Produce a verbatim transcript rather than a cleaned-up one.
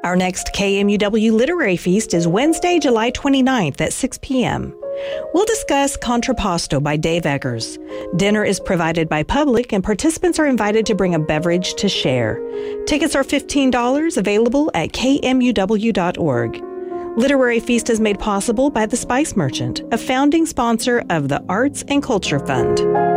Our next K M U W Literary Feast is Wednesday, July twenty-ninth at six p.m. We'll discuss Contrapposto by Dave Eggers. Dinner is provided by Public, and participants are invited to bring a beverage to share. Tickets are fifteen dollars, available at k m u w dot org. Literary Feast is made possible by The Spice Merchant, a founding sponsor of the Arts and Culture Fund.